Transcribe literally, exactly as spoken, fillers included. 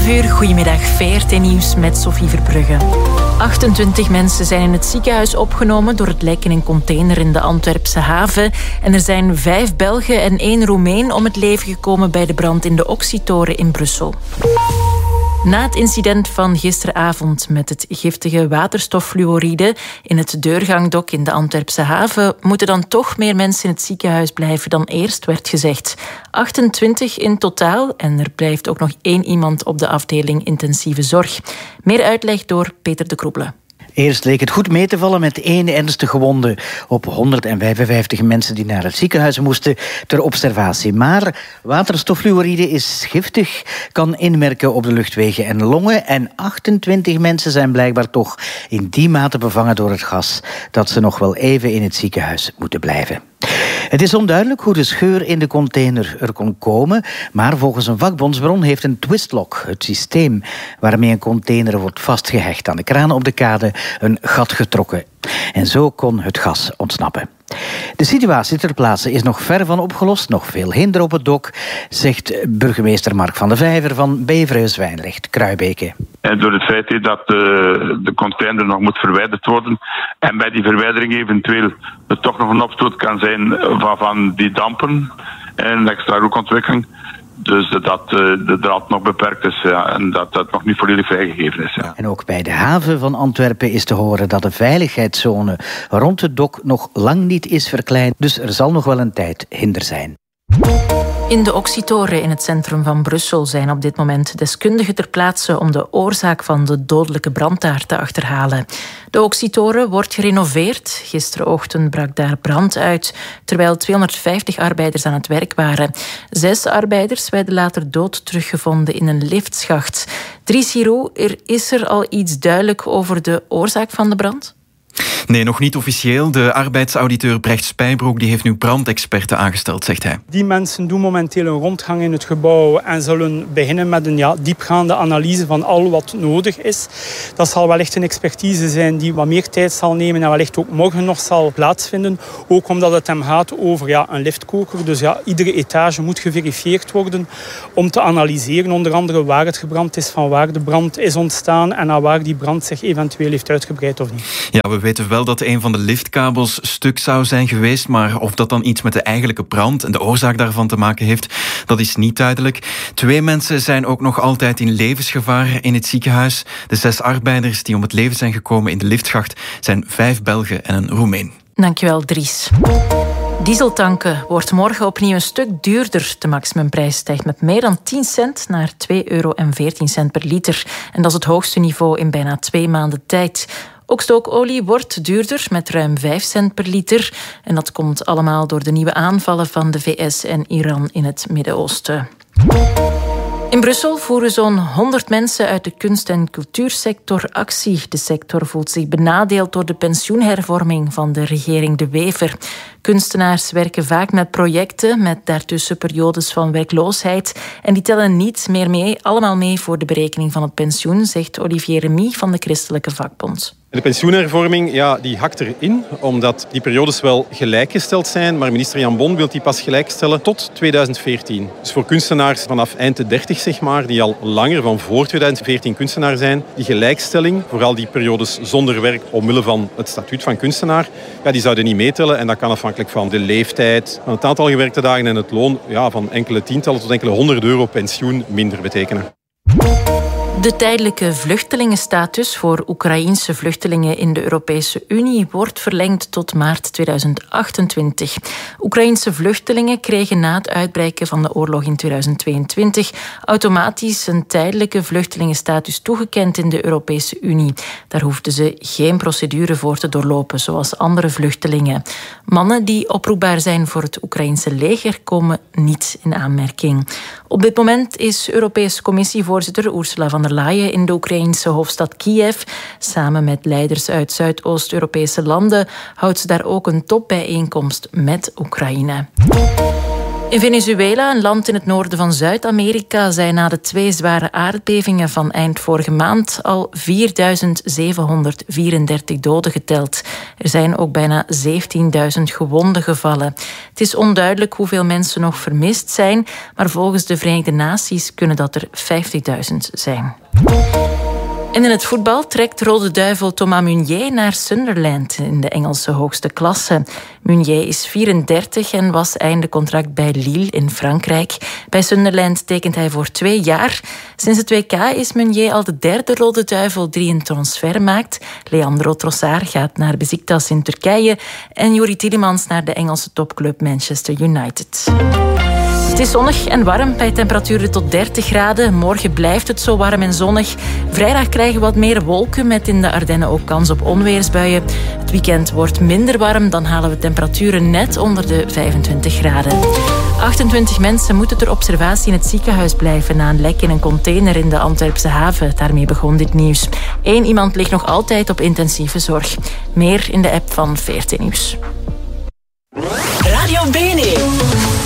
elf uur, goedemiddag, V R T-nieuws met Sophie Verbrugge. achtentwintig mensen zijn in het ziekenhuis opgenomen door het lek in een container in de Antwerpse haven. En er zijn vijf Belgen en één Roemeen om het leven gekomen bij de brand in de Oxytoren in Brussel. Na het incident van gisteravond met het giftige waterstoffluoride in het deurgangdok in de Antwerpse haven moeten dan toch meer mensen in het ziekenhuis blijven dan eerst werd gezegd. achtentwintig in totaal en er blijft ook nog één iemand op de afdeling intensieve zorg. Meer uitleg door Peter de Kroebele. Eerst leek het goed mee te vallen met één ernstige gewonde op honderdvijfenvijftig mensen die naar het ziekenhuis moesten ter observatie. Maar waterstoffluoride is giftig, kan inwerken op de luchtwegen en longen. En achtentwintig mensen zijn blijkbaar toch in die mate bevangen door het gas dat ze nog wel even in het ziekenhuis moeten blijven. Het is onduidelijk hoe de scheur in de container er kon komen, maar volgens een vakbondsbron heeft een twistlock, het systeem waarmee een container wordt vastgehecht aan de kraan op de kade, een gat getrokken. En zo kon het gas ontsnappen. De situatie ter plaatse is nog ver van opgelost, nog veel hinder op het dok, zegt burgemeester Mark van de Vijver van Beverhuis-Wijnrecht, Kruibeke. En door het feit dat de, de container nog moet verwijderd worden en bij die verwijdering eventueel er toch nog een opstoot kan zijn van, van die dampen en een extra rookontwikkeling. Dus dat de draad nog beperkt is, ja, en dat dat nog niet volledig vrijgegeven is. Ja. En ook bij de haven van Antwerpen is te horen dat de veiligheidszone rond het dok nog lang niet is verkleind. Dus er zal nog wel een tijd hinder zijn. In de Oxytoren in het centrum van Brussel zijn op dit moment deskundigen ter plaatse om de oorzaak van de dodelijke brand daar te achterhalen. De Oxytoren wordt gerenoveerd. Gisterochtend brak daar brand uit, terwijl tweehonderdvijftig arbeiders aan het werk waren. Zes arbeiders werden later dood teruggevonden in een liftschacht. Dries Giroux, er is er al iets duidelijk over de oorzaak van de brand? Nee, nog niet officieel. De arbeidsauditeur Brecht Spijbroek die heeft nu brandexperten aangesteld, zegt hij. Die mensen doen momenteel een rondgang in het gebouw en zullen beginnen met een ja, diepgaande analyse van al wat nodig is. Dat zal wellicht een expertise zijn die wat meer tijd zal nemen en wellicht ook morgen nog zal plaatsvinden. Ook omdat het hem gaat over ja, een liftkoker. Dus ja, iedere etage moet geverifieerd worden om te analyseren. Onder andere waar het gebrand is, van waar de brand is ontstaan en naar waar die brand zich eventueel heeft uitgebreid of niet. Ja, we weten wel dat een van de liftkabels stuk zou zijn geweest, maar of dat dan iets met de eigenlijke brand en de oorzaak daarvan te maken heeft, dat is niet duidelijk. Twee mensen zijn ook nog altijd in levensgevaar in het ziekenhuis. De zes arbeiders die om het leven zijn gekomen in de liftschacht zijn vijf Belgen en een Roemeen. Dankjewel, Dries. Dieseltanken wordt morgen opnieuw een stuk duurder. De maximumprijs stijgt met meer dan tien cent naar twee euro en veertien cent per liter. En dat is het hoogste niveau in bijna twee maanden tijd. Ook stookolie wordt duurder met ruim vijf cent per liter. En dat komt allemaal door de nieuwe aanvallen van de V S en Iran in het Midden-Oosten. In Brussel voeren zo'n honderd mensen uit de kunst- en cultuursector actie. De sector voelt zich benadeeld door de pensioenhervorming van de regering De Wever. Kunstenaars werken vaak met projecten met daartussen periodes van werkloosheid. En die tellen niet meer mee, allemaal mee voor de berekening van het pensioen, zegt Olivier Remy van de Christelijke Vakbond. De pensioenhervorming ja, die hakt erin, omdat die periodes wel gelijkgesteld zijn, maar minister Jan Bon wil die pas gelijkstellen tot tweeduizend veertien. Dus voor kunstenaars vanaf eind de dertig, zeg maar, die al langer van voor tweeduizend veertien kunstenaar zijn, die gelijkstelling, vooral die periodes zonder werk omwille van het statuut van kunstenaar, ja, die zouden niet meetellen en dat kan afhankelijk van de leeftijd, van het aantal gewerkte dagen en het loon ja, van enkele tientallen tot enkele honderd euro pensioen minder betekenen. De tijdelijke vluchtelingenstatus voor Oekraïense vluchtelingen in de Europese Unie wordt verlengd tot maart tweeduizend achtentwintig. Oekraïense vluchtelingen kregen na het uitbreken van de oorlog in tweeduizend tweeëntwintig automatisch een tijdelijke vluchtelingenstatus toegekend in de Europese Unie. Daar hoefden ze geen procedure voor te doorlopen, zoals andere vluchtelingen. Mannen die oproepbaar zijn voor het Oekraïense leger komen niet in aanmerking. Op dit moment is Europese Commissievoorzitter Ursula von der Leyen in de Oekraïense hoofdstad Kiev. Samen met leiders uit Zuidoost-Europese landen houdt ze daar ook een topbijeenkomst met Oekraïne. In Venezuela, een land in het noorden van Zuid-Amerika, zijn na de twee zware aardbevingen van eind vorige maand al vierduizend zevenhonderdvierendertig doden geteld. Er zijn ook bijna zeventienduizend gewonden gevallen. Het is onduidelijk hoeveel mensen nog vermist zijn, maar volgens de Verenigde Naties kunnen dat er vijftigduizend zijn. En in het voetbal trekt Rode Duivel Thomas Meunier naar Sunderland in de Engelse hoogste klasse. Meunier is vierendertig en was einde contract bij Lille in Frankrijk. Bij Sunderland tekent hij voor twee jaar. Sinds het W K is Meunier al de derde Rode Duivel die een transfer maakt. Leandro Trossard gaat naar Beşiktaş in Turkije en Youri Tielemans naar de Engelse topclub Manchester United. Het is zonnig en warm bij temperaturen tot dertig graden. Morgen blijft het zo warm en zonnig. Vrijdag krijgen we wat meer wolken met in de Ardennen ook kans op onweersbuien. Het weekend wordt minder warm, dan halen we temperaturen net onder de vijfentwintig graden. achtentwintig mensen moeten ter observatie in het ziekenhuis blijven na een lek in een container in de Antwerpse haven. Daarmee begon dit nieuws. Eén iemand ligt nog altijd op intensieve zorg. Meer in de app van V R T Nieuws. Radio Bene.